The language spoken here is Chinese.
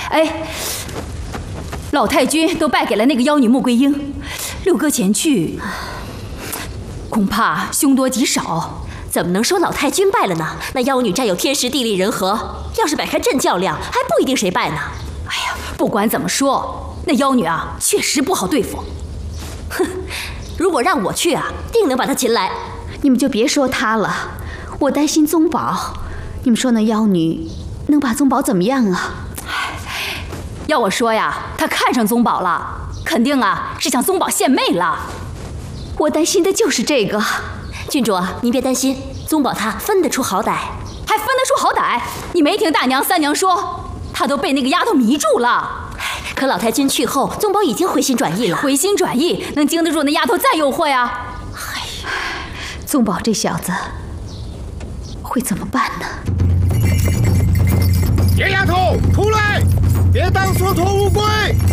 哎，老太君都败给了那个妖女穆桂英，六哥前去，恐怕凶多吉少。 怎么能说老太君败了呢？那妖女占有天时地利人和，要是摆开阵较量，还不一定谁败呢。 哎呀，不管怎么说，那妖女啊，确实不好对付。 哼，如果让我去啊，定能把她擒来。 你们就别说她了，我担心宗宝。你们说那妖女能把宗宝怎么样啊？ 要我说呀，她看上宗宝了，肯定啊是向宗宝献媚了。 我担心的就是这个。 郡主，您别担心，宗宝他分得出好歹， 还分得出好歹？你没听大娘、三娘说，他都被那个丫头迷住了。 可老太君去后，宗宝已经回心转意了。 回心转意，能经得住那丫头再诱惑呀？ 宗宝这小子会怎么办呢？ 野丫头，出来！别当缩头乌龟！